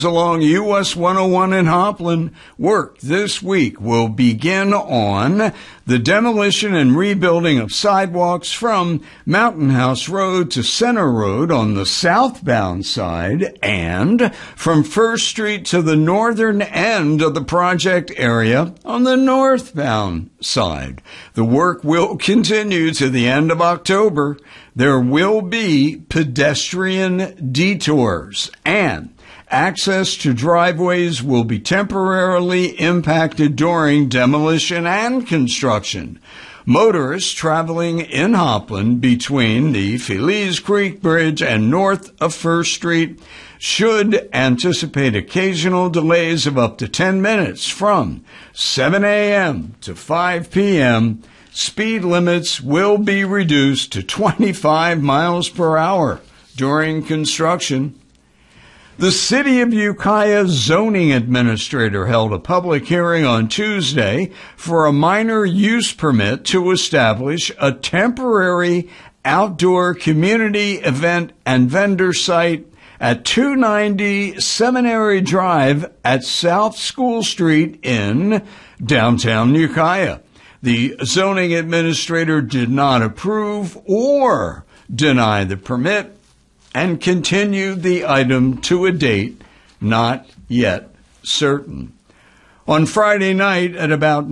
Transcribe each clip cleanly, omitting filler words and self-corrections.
along US 101 in Hopland. Work this week will begin on the demolition and rebuilding of sidewalks from Mountain House Road to Center Road on the southbound side and from First Street to the northern end of the project area on the northbound side. The work will continue to the end of October. There will be pedestrian detours and access to driveways will be temporarily impacted during demolition and construction. Motorists traveling in Hopland between the Feliz Creek Bridge and north of First Street should anticipate occasional delays of up to 10 minutes from 7 a.m. to 5 p.m. Speed limits will be reduced to 25 miles per hour during construction. The City of Ukiah zoning administrator held a public hearing on Tuesday for a minor use permit to establish a temporary outdoor community event and vendor site at 290 Seminary Drive at South School Street in downtown Ukiah. The zoning administrator did not approve or deny the permit and continued the item to a date not yet certain. On Friday night at about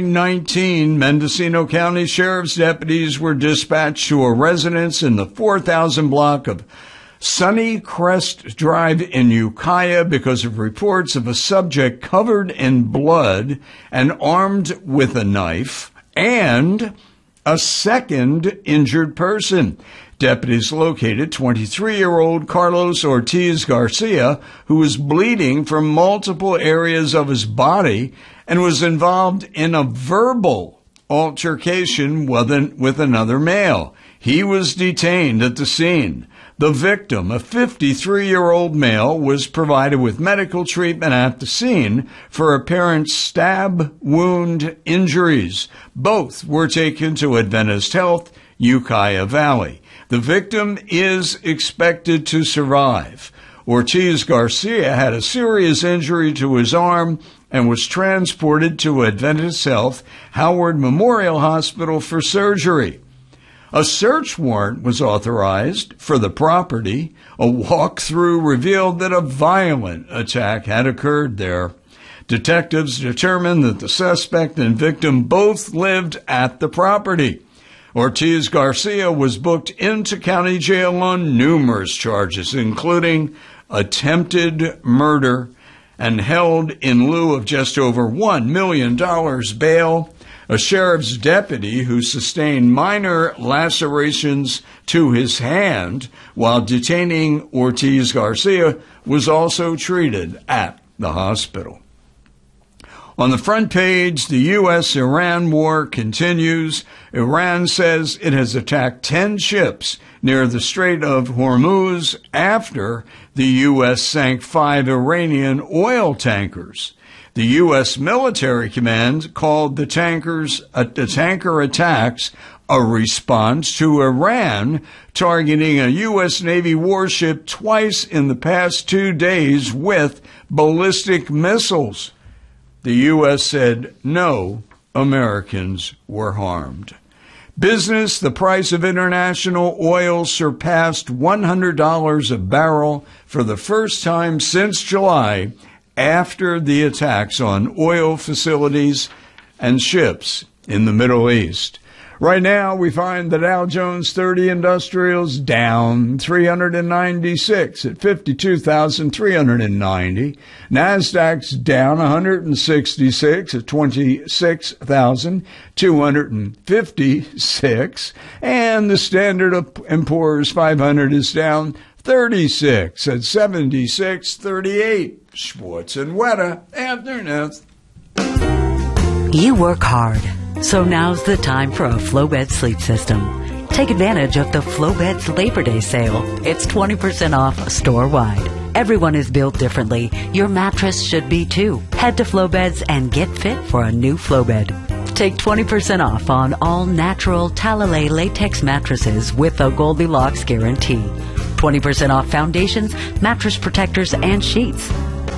9:19, Mendocino County Sheriff's deputies were dispatched to a residence in the 4000 block of Sunny Crest Drive in Ukiah because of reports of a subject covered in blood and armed with a knife and a second injured person. Deputies located 23-year-old Carlos Ortiz Garcia, who was bleeding from multiple areas of his body and was involved in a verbal altercation with another male. He was detained at the scene. The victim, a 53-year-old male, was provided with medical treatment at the scene for apparent stab wound injuries. Both were taken to Adventist Health, Ukiah Valley. The victim is expected to survive. Ortiz Garcia had a serious injury to his arm and was transported to Adventist Health, Howard Memorial Hospital for surgery. A search warrant was authorized for the property. A walkthrough revealed that a violent attack had occurred there. Detectives determined that the suspect and victim both lived at the property. Ortiz Garcia was booked into county jail on numerous charges, including attempted murder, and held in lieu of just over $1 million bail. A sheriff's deputy who sustained minor lacerations to his hand while detaining Ortiz Garcia was also treated at the hospital. On the front page, the U.S.-Iran war continues. Iran says it has attacked 10 ships near the Strait of Hormuz after the U.S. sank 5 Iranian oil tankers. The U.S. military command called the tanker attacks a response to Iran targeting a U.S. Navy warship twice in the past 2 days with ballistic missiles. The U.S. said no Americans were harmed. Business, the price of international oil surpassed $100 a barrel for the first time since July after the attacks on oil facilities and ships in the Middle East. Right now, we find the Dow Jones 30 Industrials down 396 at 52,390. NASDAQ's down 166 at 26,256. And the Standard & Poor's 500 is down 36 at 76.38. Schwartz and Weta, afternoon. You work hard, so now's the time for a Flowbed sleep system. Take advantage of the Flowbed's Labor Day sale. It's 20% off store-wide. Everyone is built differently. Your mattress should be too. Head to Flowbeds and get fit for a new Flowbed. Take 20% off on all natural Talalay latex mattresses with a Goldilocks guarantee. 20% off foundations, mattress protectors, and sheets.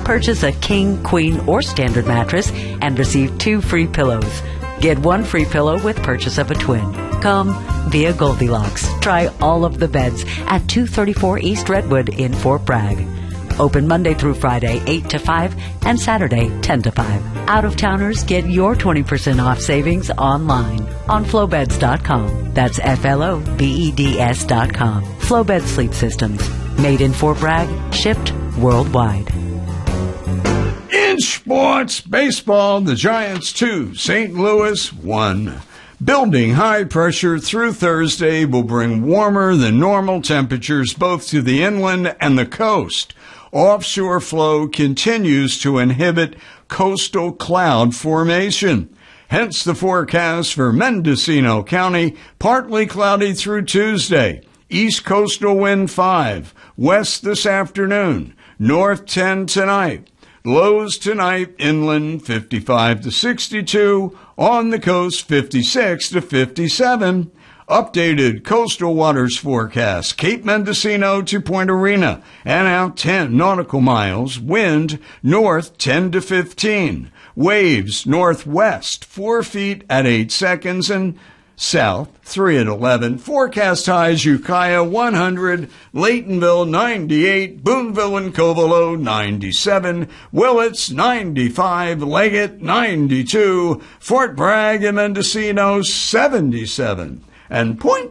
Purchase a king, queen, or standard mattress and receive 2 free pillows. Get 1 free pillow with purchase of a twin. Come via Goldilocks. Try all of the beds at 234 East Redwood in Fort Bragg. Open Monday through Friday, 8 to 5, and Saturday, 10 to 5. Out-of-towners get your 20% off savings online on flowbeds.com. That's FLOBEDS.com. Flowbed Sleep Systems. Made in Fort Bragg, shipped worldwide. In sports, baseball, the Giants 2, St. Louis 1. Building high pressure through Thursday will bring warmer than normal temperatures both to the inland and the coast. Offshore flow continues to inhibit coastal cloud formation. Hence the forecast for Mendocino County, partly cloudy through Tuesday. East coastal wind 5, west this afternoon, north 10 tonight. Lows tonight, inland 55 to 62, on the coast 56 to 57. Updated coastal waters forecast, Cape Mendocino to Point Arena, and out 10 nautical miles, wind north 10 to 15. Waves northwest 4 feet at 8 seconds and south 3 at 11. Forecast highs Ukiah 100, Laytonville 98, Boonville and Covelo 97, Willits 95, Leggett 92, Fort Bragg and Mendocino 77. And Point